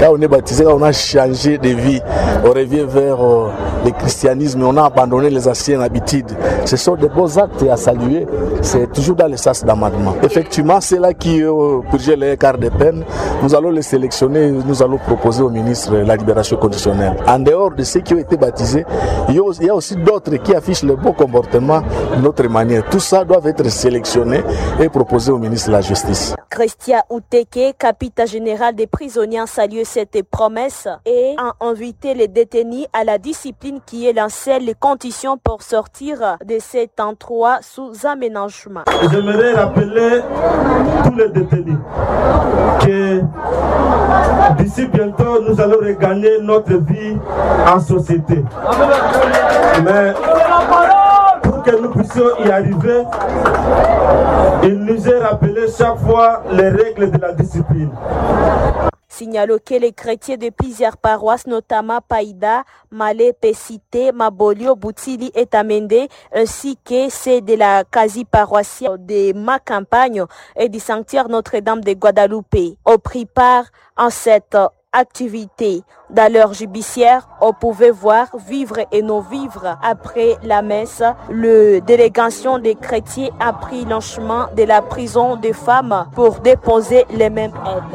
Quand on est baptisé, on a changé de vie. On revient vers le christianisme, on a abandonné les anciennes habitudes. Ce sont des beaux actes à saluer. C'est toujours dans le sens d'amendement. Effectivement, c'est là qui purgeait les écarts de peine. Nous allons les sélectionner, nous allons proposer au ministre la libération conditionnelle. En dehors de ceux qui ont été baptisés, il y a aussi d'autres qui affichent le bon comportement d'une autre manière. Tout ça doit être sélectionné et proposé au ministre de la Justice. Christian Outeke, capitaine général des prisonniers, a salué cette promesse et a invité les détenus à la discipline qui est lancée les conditions pour sortir de cet endroit sous aménagement. J'aimerais rappeler tous les détenus que d'ici bientôt nous allons regagner notre vie en société. Mais pour que nous puissions y arriver, il nous est rappelé chaque fois les règles de la discipline. Signalons que les chrétiens de plusieurs paroisses, notamment Païda, Malé, Pesité, Mabolio, Boutili et Tamende, ainsi que ceux de la quasi-paroissiale de ma campagne et du sanctuaire Notre-Dame de Guadalupe, ont pris part en cette activité. Dans leur judiciaire, on pouvait voir vivre et non-vivre. Après la messe, la délégation des chrétiens a pris le chemin de la prison des femmes pour déposer les mêmes aides.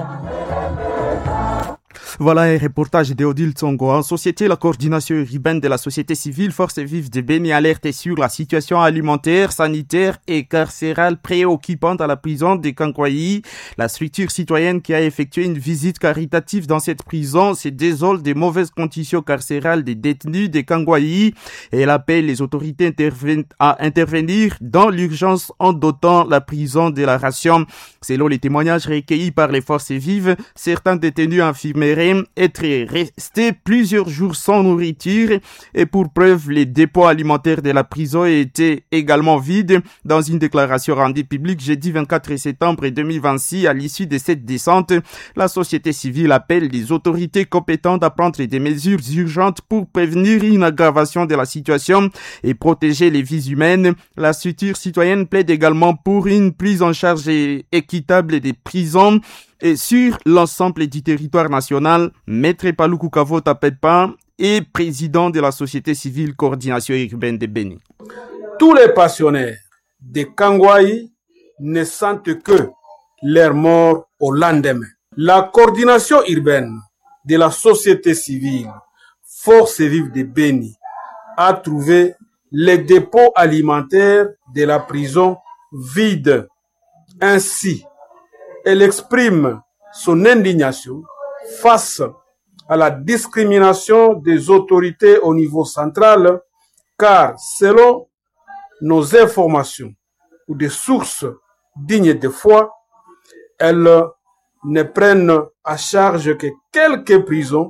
Voilà un reportage d'Odile Tsongo. En société, la coordination urbaine de la société civile Forces vives de Beni alerte sur la situation alimentaire, sanitaire et carcérale préoccupante à la prison de Kankwayi. La structure citoyenne qui a effectué une visite caritative dans cette prison se désole des mauvaises conditions carcérales des détenus de Kankwayi et elle appelle les autorités à intervenir dans l'urgence en dotant la prison de la ration. Selon les témoignages recueillis par les forces vives, certains détenus affirmeraient être restés plusieurs jours sans nourriture et pour preuve, les dépôts alimentaires de la prison étaient également vides. Dans une déclaration rendue publique jeudi 24 septembre 2026, à l'issue de cette descente, la société civile appelle les autorités compétentes à prendre des mesures urgentes pour prévenir une aggravation de la situation et protéger les vies humaines. La structure citoyenne plaide également pour une prise en charge équitable des prisons et sur l'ensemble du territoire national. Maître Paluku Kavo Tapepa est président de la société civile coordination urbaine de Beni. Tous les pensionnaires de Kankwayi ne sentent que leur mort au lendemain. La coordination urbaine de la société civile Forces vives de Beni a trouvé les dépôts alimentaires de la prison vides. Ainsi, elle exprime son indignation face à la discrimination des autorités au niveau central, car selon nos informations ou des sources dignes de foi, elles ne prennent à charge que quelques prisons.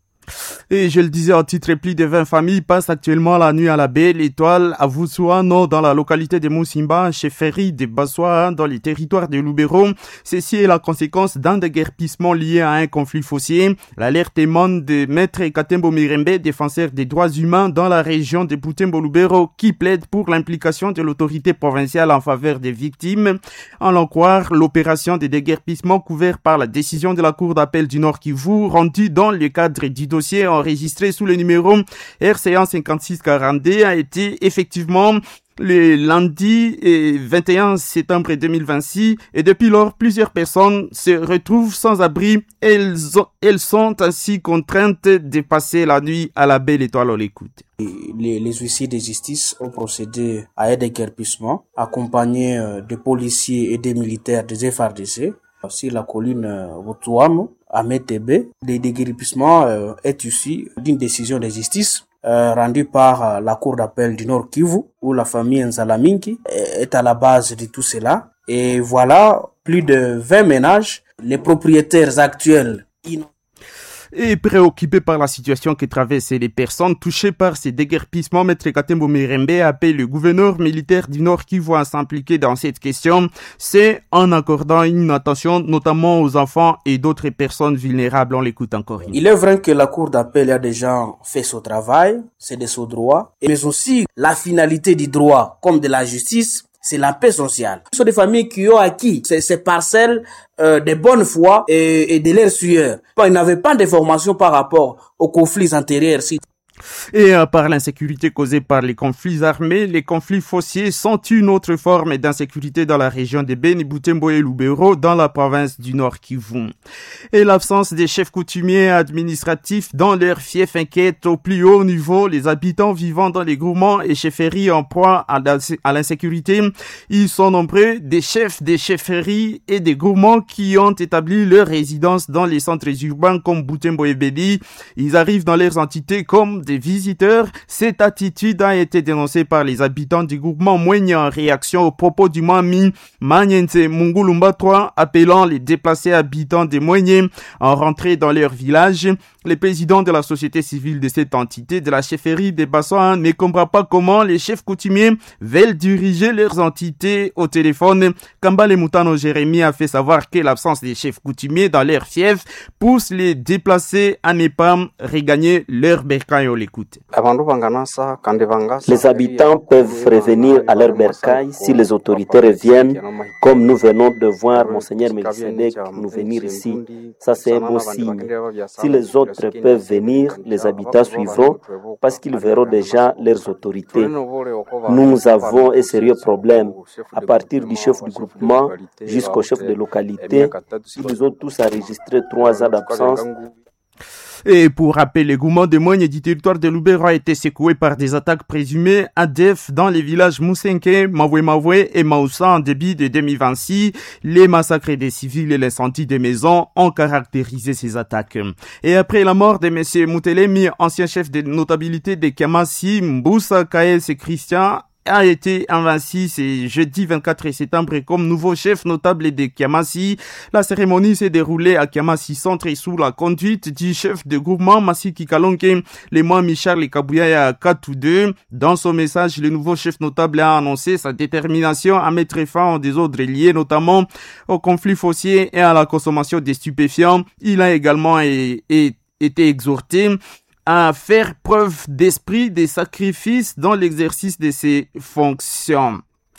Et je le disais en titre, plus de 20 familles passent actuellement la nuit à la baie L'Étoile à Voussouano dans la localité de Moussimba, chez Ferry de Bassoa dans les territoires de Lubero. Ceci est la conséquence d'un déguerpissement lié à un conflit foncier. L'alerte émane de Maître Katembo Mirembe, défenseur des droits humains dans la région de Butembo-Lubero, qui plaide pour l'implication de l'autorité provinciale en faveur des victimes. En l'en croire, l'opération de déguerpissement couverte par la décision de la Cour d'appel du Nord Kivu, rendue dans le cadre du dossier enregistré sous le numéro RC1 5642 a été effectivement le lundi 21 septembre 2026 et depuis lors, plusieurs personnes se retrouvent sans abri. Elles sont ainsi contraintes de passer la nuit à la baie L'Étoile. On l'écoute. Les huissiers de justice ont procédé à un déguerpissement accompagné de policiers et des militaires des FARDC sur la colline Wotouamo à Metebe. Le déguerpissement est issu d'une décision de justice rendue par la Cour d'appel du Nord Kivu, où la famille Nzalaminki est à la base de tout cela. Et voilà, plus de 20 ménages, les propriétaires actuels Et préoccupé par la situation que traversent les personnes touchées par ces déguerpissements, Maître Katembo Mirembe appelle le gouverneur militaire du Nord Kivu à s'impliquer dans cette question. C'est en accordant une attention notamment aux enfants et d'autres personnes vulnérables. On l'écoute encore. Il est vrai que la Cour d'appel a déjà fait son travail, c'est de son droit, mais aussi la finalité du droit comme de la justice, c'est la paix sociale. Ce sont des familles qui ont acquis ces parcelles de bonne foi et de leur sueur. Ils n'avaient pas d'informations par rapport aux conflits antérieurs. Et par l'insécurité causée par les conflits armés, les conflits fonciers sont une autre forme d'insécurité dans la région de Beni, Butembo et Lubero, dans la province du Nord Kivu. Et l'absence des chefs coutumiers administratifs dans leurs fiefs inquiète au plus haut niveau les habitants vivant dans les groupements et chefferies en proie à l'insécurité. Ils sont nombreux, des chefs des chefferies et des groupements qui ont établi leur résidence dans les centres urbains comme Butembo et Beni. Ils arrivent dans leurs entités comme des visiteurs. Cette attitude a été dénoncée par les habitants du groupement Mwenye en réaction aux propos du Mami Manyense Mungulumba 3 appelant les déplacés habitants des Mwenye en rentrer dans leur village. Le président de la société civile de cette entité de la chefferie des Bassans ne comprend pas comment les chefs coutumiers veulent diriger leurs entités au téléphone. Kambale Moutano Jérémy a fait savoir que l'absence des chefs coutumiers dans leur fief pousse les déplacés à ne pas regagner leur bercail. On l'écoute. Les habitants peuvent revenir à leur bercail si les autorités reviennent, comme nous venons de voir Monseigneur Melchisedec nous venir ici. Ça, c'est un bon signe. Si les autres peuvent venir, les habitants suivront parce qu'ils verront déjà leurs autorités. Nous avons un sérieux problème. À partir du chef du groupement jusqu'au chef de localité, ils ont tous enregistré 3 ans d'absence. Et pour rappeler, le groupement de Mwenye du territoire de Lubero a été secoué par des attaques présumées ADF dans les villages Moussenke, Mavoué et Maoussa en début de 2026. Les massacres des civils et l'incendie des maisons ont caractérisé ces attaques. Et après la mort de M. Moutelemi, ancien chef de notabilité de Kiamasi, Mboussa Kaes et Christian a été invaincu ce jeudi 24 septembre comme nouveau chef notable de Kiamasi. La cérémonie s'est déroulée à Kiamasi Centre sous la conduite du chef de groupement Masiki Kalonke, le mois Michal Kabouya Katoude. Dans son message, le nouveau chef notable a annoncé sa détermination à mettre fin aux désordres liés notamment au conflit foncier et à la consommation des stupéfiants. Il a également été exhorté à faire preuve d'esprit de sacrifice dans l'exercice de ses fonctions.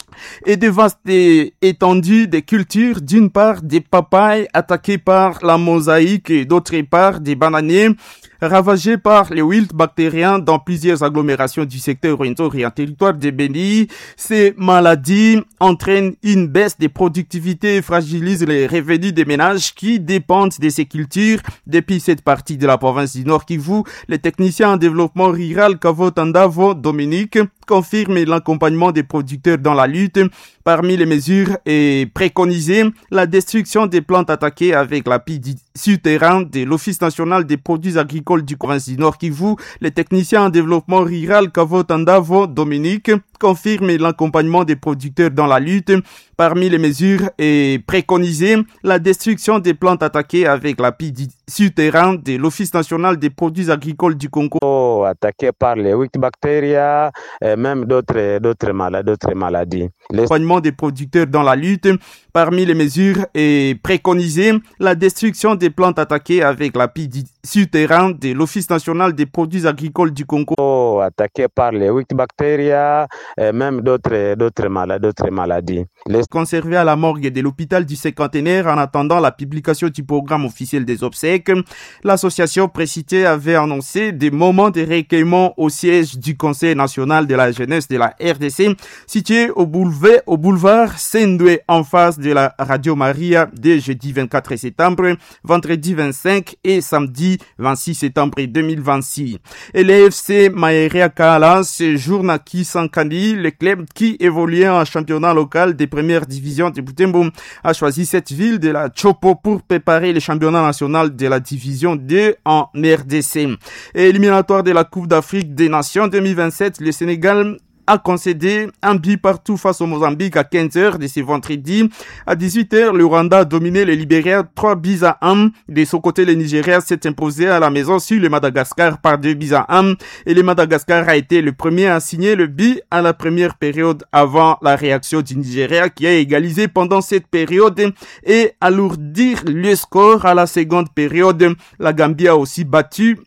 Et de vastes étendues des cultures, d'une part des papayes attaquées par la mosaïque et d'autre part des bananiers ravagés par les wild bactériens dans plusieurs agglomérations du secteur Rwenzori en territoire de Beni. Ces maladies entraînent une baisse des productivités et fragilisent les revenus des ménages qui dépendent de ces cultures. Depuis cette partie de la province du Nord Kivu, le technicien en développement rural Kavo Tandavo Dominique confirme l'accompagnement des producteurs dans la lutte. Parmi les mesures préconisées, la destruction des plantes attaquées avec l'appui souterrain de l'Office national des produits agricoles du province du Nord Kivu. Le technicien en développement rural Kavo Tandavo Dominique confirme l'accompagnement des producteurs dans la lutte. Parmi les mesures préconisées, la destruction des plantes attaquées avec l'appui souterrain de l'Office national des produits agricoles du Congo. Attaquées par les wild bactéries, même d'autres maladies. L'accompagnement des producteurs dans la lutte. Parmi les mesures préconisées, la destruction des plantes attaquées avec l'appui souterrain de l'Office national des produits agricoles du Congo. Attaquées par les wild bactéries, même d'autres maladies. Conservés à la morgue de l'hôpital du Cinquantenaire en attendant la publication du programme officiel des obsèques. L'association précitée avait annoncé des moments de recueillement au siège du Conseil national de la jeunesse de la RDC, situé au boulevard Sendoué en face de la Radio Maria dès jeudi 24 septembre, vendredi 25 et samedi 26 septembre 2026. Et l'FC Maeria Kala séjourne à Kisankani, le club qui évoluait en championnat local des premières divisions de Butembo a choisi cette ville de la Chopo pour préparer le championnat national de la division 2 en RDC. Et éliminatoire de la Coupe d'Afrique des Nations 2027, le Sénégal a concédé un but partout face au Mozambique à 15h de ce vendredi. À 18h, le Rwanda a dominé le Libéria 3-1. De son côté, le Nigeria s'est imposé à la maison sur le Madagascar par 2-1. Et le Madagascar a été le premier à signer le but à la première période avant la réaction du Nigeria qui a égalisé pendant cette période et alourdir le score à la seconde période. La Gambie a aussi battu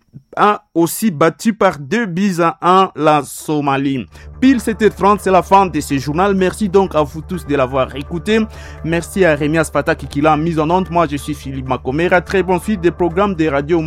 a aussi battu par 2-1 la Somalie. Pile 7h30, c'est la fin de ce journal. Merci donc à vous tous de l'avoir écouté. Merci à Rémi Aspataki qui l'a mis en onde. Moi, je suis Philippe Makomera. Très bonne suite des programmes des radios